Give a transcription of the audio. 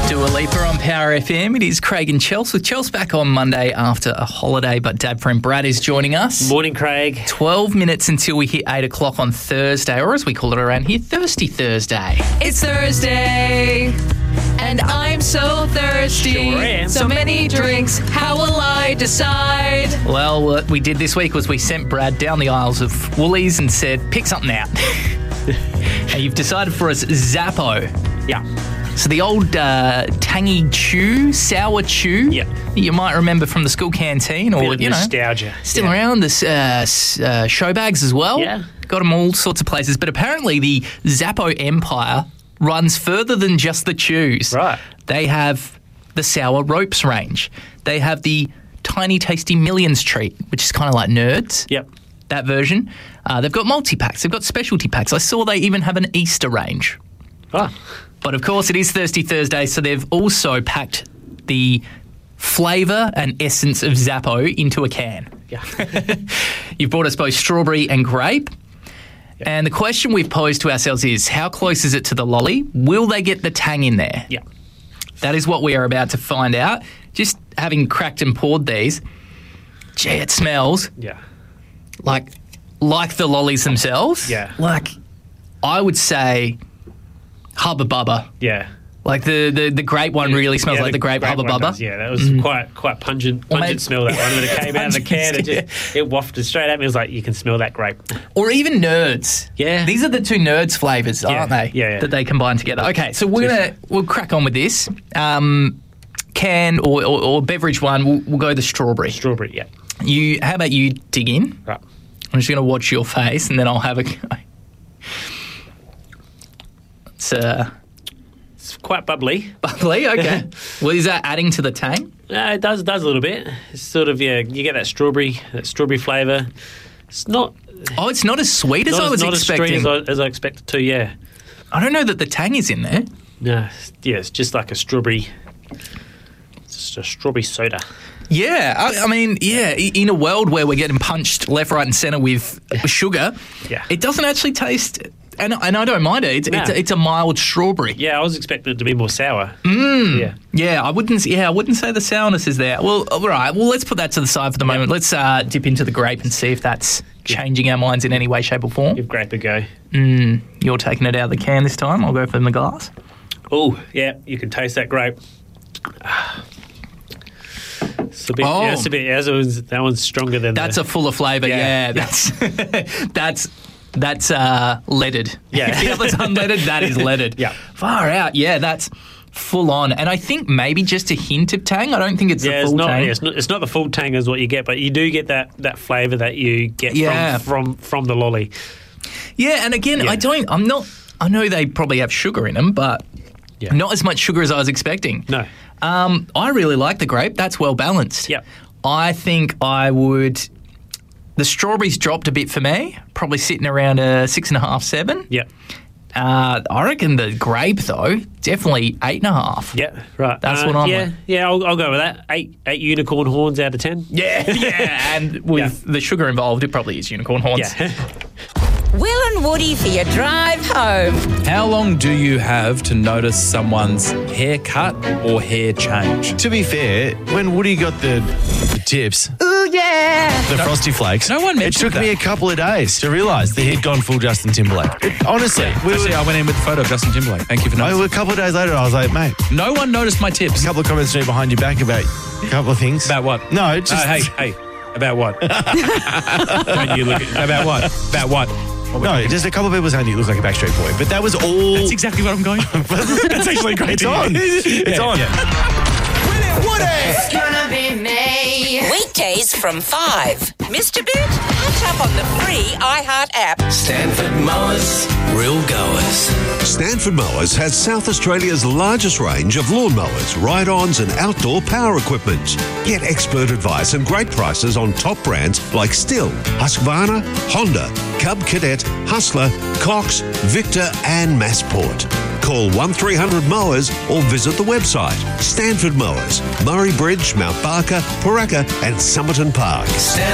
Dua Lipa on Power FM. It is Craig and Chels, with Chels back on Monday after a holiday, but dad friend Brad is joining us. Morning, Craig. 12 minutes until we hit 8 o'clock on Thursday, or as we call it around here, Thirsty Thursday. It's Thursday, and I'm so thirsty. Sure am. So many drinks, how will I decide? Well, what we did this week was we sent Brad down the aisles of Woolies and said, pick something out. And you've decided for us Zappo. Yeah. So the old tangy chew, sour chew, Yep. you might remember from the school canteen, or, Bit of you know, nostalgia. still Yeah. around. The show bags as well. Yeah. Got them all sorts of places. But apparently the Zappo empire runs further than just the chews. Right. They have the sour ropes range. They have the tiny tasty millions treat, which is kind of like Nerds. Yep. That version. They've got multi-packs. They've got specialty packs. I saw they even have an Easter range. Oh. But of course, it is Thirsty Thursday, so they've also packed the flavour and essence of Zappo into a can. Yeah. You've brought us both strawberry and grape. Yep. And the question we've posed to ourselves is, how close is it to the lolly? Will they get the tang in there? Yeah. That is what we are about to find out. Just having cracked and poured these, gee, it smells Yeah. like the lollies themselves. Yeah. Like, I would say Hubba Bubba. Yeah. Like the grape one really smells like the grape Hubba one Bubba. does, yeah, that was quite pungent smell, that one. When it came out of the can, it wafted straight at me. It was like, you can smell that grape. Or even Nerds. Yeah. These are the two Nerds flavours, aren't they? Yeah. That they combine together. Okay, so we'll crack on with this. Can or beverage one, we'll go the strawberry. Strawberry, yeah. How about you dig in? Right. I'm just going to watch your face and then I'll have a go. It's quite bubbly. Bubbly, okay. Well, is that adding to the tang? It does a little bit. It's sort of, yeah, you get that strawberry flavour. It's not... Oh, it's not as sweet as I was expecting. Not as sweet as I expected to, yeah. I don't know that the tang is in there. No, yeah, it's just like a strawberry... It's just a strawberry soda. Yeah, I mean, yeah, in a world where we're getting punched left, right and centre with sugar, Yeah. it doesn't actually taste... And I don't mind it. It's a mild strawberry. Yeah, I was expecting it to be more sour. Yeah. Yeah, I wouldn't say the sourness is there. Well, all right. Well, let's put that to the side for the moment. Let's dip into the grape and see if that's changing our minds in any way, shape or form. Give grape a go. You're taking it out of the can this time. I'll go from the glass. Oh, yeah, you can taste that grape. It's a bit, that one's stronger than That's a fuller flavour, yeah. That's leaded. Yeah. The other's unleaded, that is leaded. Yeah. Far out, yeah, that's full on. And I think maybe just a hint of tang. I don't think it's the full tang. Yeah, it's not the full tang is what you get, but you do get that flavour that you get from the lolly. Yeah, and again, I know they probably have sugar in them, but not as much sugar as I was expecting. No. I really like the grape. That's well balanced. Yep. I think I would... The strawberries dropped a bit for me, probably sitting around a 6.5, 7. Yep. I reckon the grape, though, definitely 8.5. Yeah, right. That's what I'm like. Yeah, I'll go with that. 8 unicorn horns out of 10. Yeah, and with the sugar involved, it probably is unicorn horns. Yeah. Will and Woody for your drive home. How long do you have to notice someone's haircut or hair change? To be fair, when Woody got the tips, Ooh, yeah. the Frosty Flakes, No one it mentioned took me a couple of days to realise that he'd gone full Justin Timberlake. Honestly, Actually, I went in with the photo of Justin Timberlake. Thank you for noticing. a couple of days later, I was like, mate, No one noticed my tips. a couple of comments behind your back about a couple of things. About what? No, just... Hey. About what? Don't you look at... About what? About what? No, just a couple of people saying you look like a Backstreet Boy, but that was all... That's exactly what I'm going for. That's actually great. It's on. It's on. It's gonna be me. Weekdays from 5. Mr. Boot, catch up on the free iHeart app. Stanford Mowers, real goers. Stanford Mowers has South Australia's largest range of lawn mowers, ride-ons and outdoor power equipment. Get expert advice and great prices on top brands like Stihl, Husqvarna, Honda, Cub Cadet, Hustler, Cox, Victor and Massport. Call 1300 Mowers or visit the website. Stanford Mowers, Murray Bridge, Mount Barker, Paraka and Somerton Park. Stanford